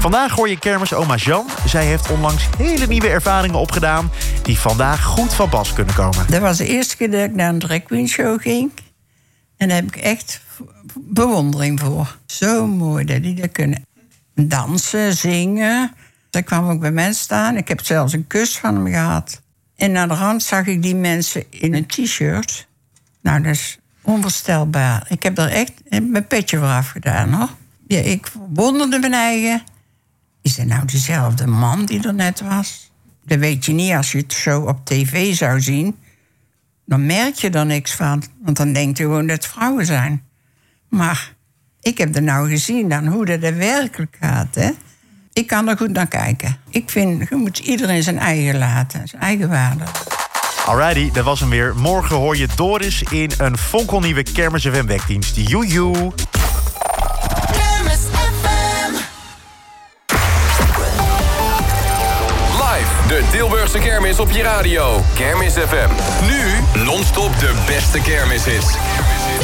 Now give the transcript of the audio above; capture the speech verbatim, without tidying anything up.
Vandaag hoor je kermisoma Jan. Zij heeft onlangs hele nieuwe ervaringen opgedaan die vandaag goed van pas kunnen komen. Dat was de eerste keer dat ik naar een drag queen show ging. En daar heb ik echt bewondering voor. Zo mooi dat die dat kunnen. Dansen, zingen. Daar kwam ook bij mensen staan. Ik heb zelfs een kus van hem gehad. En naar de rand zag ik die mensen in een t-shirt. Nou, dat is onvoorstelbaar. Ik heb er echt mijn petje voor afgedaan, hoor. Ja, ik verwonderde mijn eigen. Is dat nou dezelfde man die er net was? Dat weet je niet als je het zo op tv zou zien. Dan merk je er niks van. Want dan denk je gewoon dat het vrouwen zijn. Maar ik heb er nou gezien dan hoe dat er werkelijk gaat, hè. Ik kan er goed naar kijken. Ik vind, je moet iedereen zijn eigen laten. Zijn eigen waarde. Alrighty, dat was hem weer. Morgen hoor je Doris in een fonkelnieuwe Kermis F M wekdienst. Joejoe. Kermis F M. Live, de Tilburgse kermis op je radio. Kermis F M. Nu non-stop de beste kermishits.